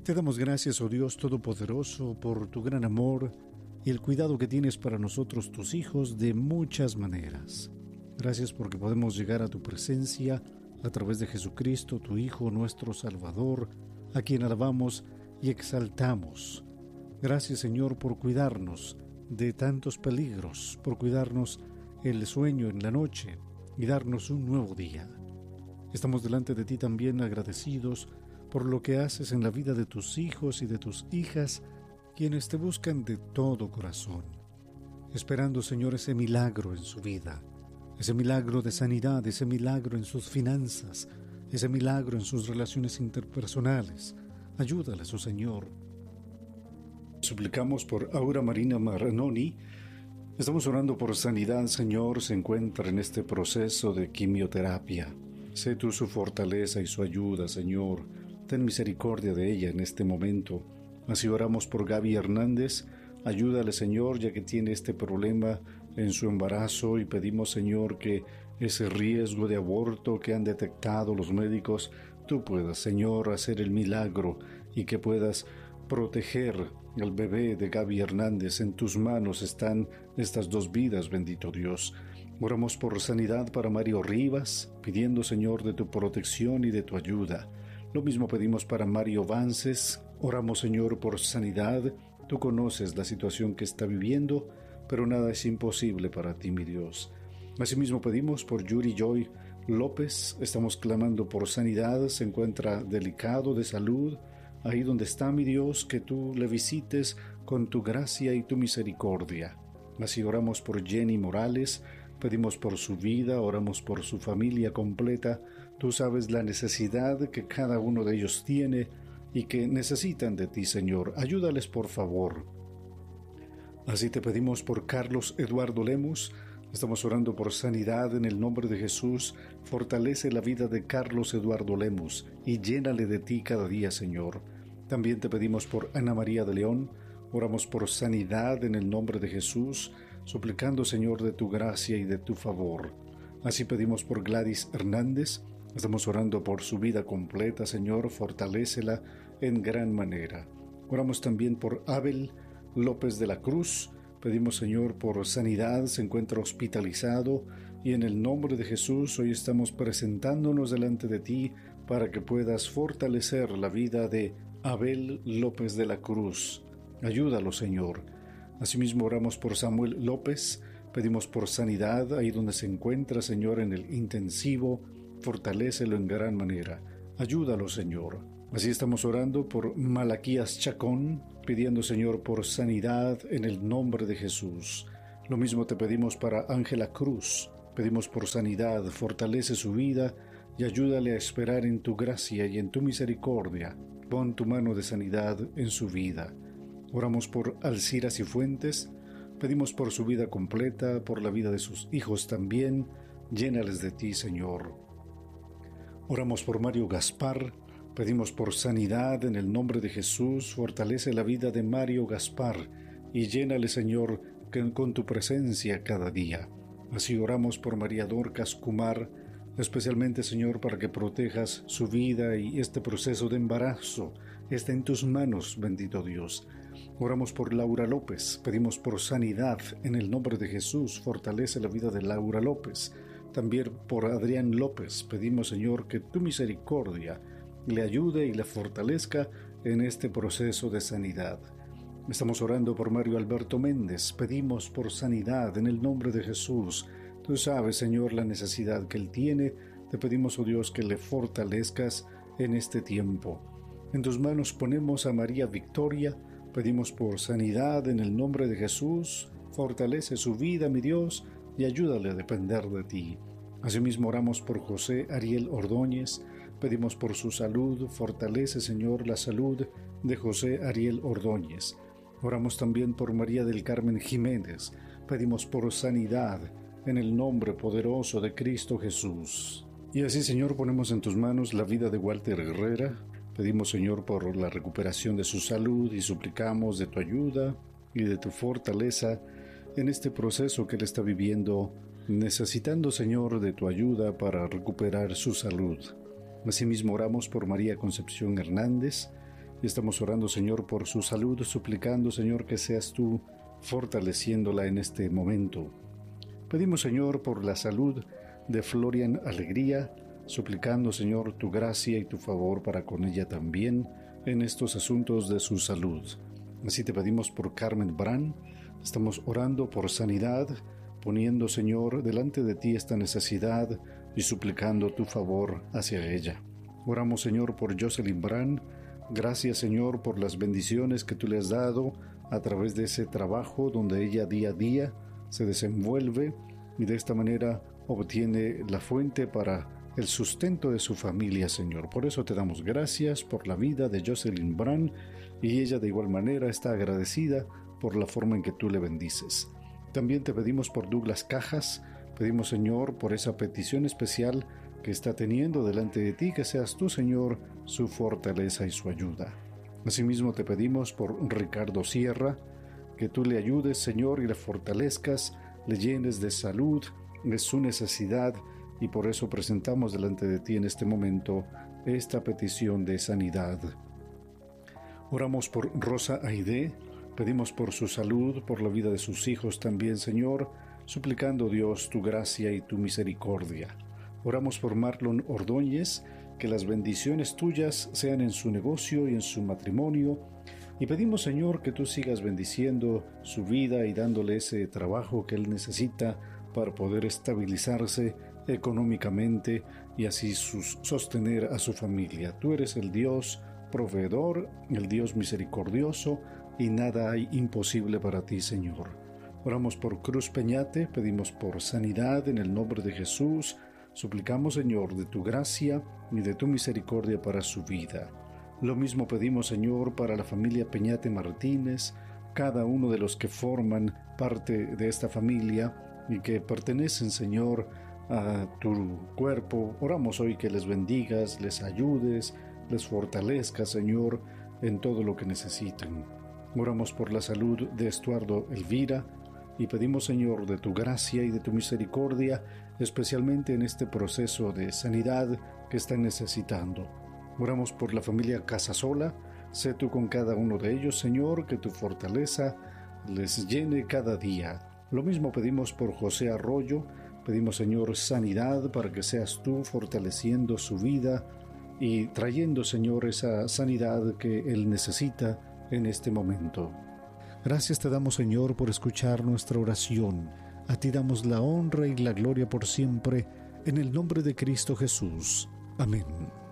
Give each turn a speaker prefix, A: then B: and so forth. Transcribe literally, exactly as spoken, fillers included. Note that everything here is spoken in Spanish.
A: Te damos gracias, oh Dios Todopoderoso, por tu gran amor y el cuidado que tienes para nosotros, tus hijos, de muchas maneras. Gracias porque podemos llegar a tu presencia a través de Jesucristo, tu Hijo, nuestro Salvador, a quien alabamos y exaltamos. Gracias, Señor, por cuidarnos de tantos peligros, por cuidarnos el sueño en la noche y darnos un nuevo día. Estamos delante de ti también agradecidos por lo que haces en la vida de tus hijos y de tus hijas, quienes te buscan de todo corazón, esperando, Señor, ese milagro en su vida, ese milagro de sanidad, ese milagro en sus finanzas, ese milagro en sus relaciones interpersonales. Ayúdales, oh Señor. Suplicamos por Aura Marina Maranoni. Estamos orando por sanidad, Señor. Se encuentra en este proceso de quimioterapia. Sé tú su fortaleza y su ayuda, Señor. Ten misericordia de ella en este momento. Así oramos por Gaby Hernández. Ayúdale, Señor, ya que tiene este problema en su embarazo, y pedimos, Señor, que ese riesgo de aborto que han detectado los médicos, tú puedas, Señor, hacer el milagro y que puedas proteger al bebé de Gaby Hernández. En tus manos están estas dos vidas, bendito Dios. Oramos por sanidad para Mario Rivas, pidiendo, Señor, de tu protección y de tu ayuda. Lo mismo pedimos para Mario Vances. Oramos, Señor, por sanidad. Tú conoces la situación que está viviendo, pero nada es imposible para ti, mi Dios. Asimismo pedimos por Yuri Joy López. Estamos clamando por sanidad. Se encuentra delicado de salud. Ahí donde está, mi Dios, que tú le visites con tu gracia y tu misericordia. Así oramos por Jenny Morales. Pedimos por su vida, oramos por su familia completa. Tú sabes la necesidad que cada uno de ellos tiene y que necesitan de ti, Señor. Ayúdales, por favor. Así te pedimos por Carlos Eduardo Lemus. Estamos orando por sanidad en el nombre de Jesús. Fortalece la vida de Carlos Eduardo Lemus y llénale de ti cada día, Señor. También te pedimos por Ana María de León. Oramos por sanidad en el nombre de Jesús, suplicando, Señor, de tu gracia y de tu favor. Así pedimos por Gladys Hernández. Estamos orando por su vida completa, Señor, fortalécela en gran manera. Oramos también por Abel López de la Cruz. Pedimos, Señor, por sanidad. Se encuentra hospitalizado y en el nombre de Jesús hoy estamos presentándonos delante de ti para que puedas fortalecer la vida de Abel López de la Cruz. Ayúdalo, Señor. Asimismo oramos por Samuel López. Pedimos por sanidad ahí donde se encuentra, Señor, en el intensivo. Fortalécelo en gran manera. Ayúdalo, Señor. Así estamos orando por Malaquías Chacón, pidiendo, Señor, por sanidad en el nombre de Jesús. Lo mismo te pedimos para Ángela Cruz. Pedimos por sanidad, fortalece su vida y ayúdale a esperar en tu gracia y en tu misericordia. Pon tu mano de sanidad en su vida. Oramos por Alcira Cifuentes. Pedimos por su vida completa, por la vida de sus hijos también. Llénales de ti, Señor. Oramos por Mario Gaspar. Pedimos por sanidad en el nombre de Jesús. Fortalece la vida de Mario Gaspar y llénale, Señor, con tu presencia cada día. Así oramos por María Dorcas Kumar, especialmente, Señor, para que protejas su vida y este proceso de embarazo está en tus manos, bendito Dios. Oramos por Laura López. Pedimos por sanidad en el nombre de Jesús. Fortalece la vida de Laura López. También por Adrián López. Pedimos, Señor, que tu misericordia le ayude y le fortalezca en este proceso de sanidad. Estamos orando por Mario Alberto Méndez. Pedimos por sanidad en el nombre de Jesús. Tú sabes, Señor, la necesidad que él tiene. Te pedimos, oh Dios, que le fortalezcas en este tiempo. En tus manos ponemos a María Victoria. Pedimos por sanidad en el nombre de Jesús. Fortalece su vida, mi Dios, y ayúdale a depender de ti. Asimismo oramos por José Ariel Ordóñez. Pedimos por su salud. Fortalece, Señor, la salud de José Ariel Ordóñez. Oramos también por María del Carmen Jiménez. Pedimos por sanidad en el nombre poderoso de Cristo Jesús. Y así, Señor, ponemos en tus manos la vida de Walter Herrera. Pedimos, Señor, por la recuperación de su salud y suplicamos de tu ayuda y de tu fortaleza en este proceso que él está viviendo, necesitando, Señor, de tu ayuda para recuperar su salud. Asimismo oramos por María Concepción Hernández. Y estamos orando, Señor, por su salud, suplicando, Señor, que seas tú fortaleciéndola en este momento. Pedimos, Señor, por la salud de Florian Alegría, suplicando, Señor, tu gracia y tu favor para con ella también en estos asuntos de su salud. Así te pedimos por Carmen Brand. Estamos orando por sanidad, poniendo, Señor, delante de ti esta necesidad y suplicando tu favor hacia ella. Oramos, Señor, por Jocelyn Brand. Gracias, Señor, por las bendiciones que tú le has dado a través de ese trabajo donde ella día a día se desenvuelve y de esta manera obtiene la fuente para el sustento de su familia, Señor. Por eso te damos gracias por la vida de Jocelyn Brand, y ella de igual manera está agradecida por la forma en que tú le bendices. También te pedimos por Douglas Cajas, pedimos, Señor, por esa petición especial que está teniendo delante de ti, que seas tú, Señor, su fortaleza y su ayuda. Asimismo te pedimos por Ricardo Sierra, que tú le ayudes, Señor, y le fortalezcas, le llenes de salud, de su necesidad, y por eso presentamos delante de ti en este momento esta petición de sanidad. Oramos por Rosa Aide, pedimos por su salud, por la vida de sus hijos también, Señor, suplicando, Dios, tu gracia y tu misericordia. Oramos por Marlon Ordóñez, que las bendiciones tuyas sean en su negocio y en su matrimonio, y pedimos, Señor, que tú sigas bendiciendo su vida y dándole ese trabajo que él necesita para poder estabilizarse económicamente y así sus, sostener a su familia. Tú eres el Dios proveedor, el Dios misericordioso, y nada hay imposible para ti, Señor. Oramos por Cruz Peñate, pedimos por sanidad en el nombre de Jesús. Suplicamos, Señor, de tu gracia y de tu misericordia para su vida. Lo mismo pedimos, Señor, para la familia Peñate Martínez, cada uno de los que forman parte de esta familia y que pertenecen, Señor, a tu cuerpo. Oramos hoy que les bendigas, les ayudes, les fortalezcas, Señor, en todo lo que necesiten. Oramos por la salud de Estuardo Elvira y pedimos, Señor, de tu gracia y de tu misericordia, especialmente en este proceso de sanidad que están necesitando. Oramos por la familia Casasola. Sé tú con cada uno de ellos, Señor, que tu fortaleza les llene cada día. Lo mismo pedimos por José Arroyo. Pedimos, Señor, sanidad para que seas tú fortaleciendo su vida y trayendo, Señor, esa sanidad que él necesita en este momento. Gracias te damos, Señor, por escuchar nuestra oración. A ti damos la honra y la gloria por siempre, en el nombre de Cristo Jesús. Amén.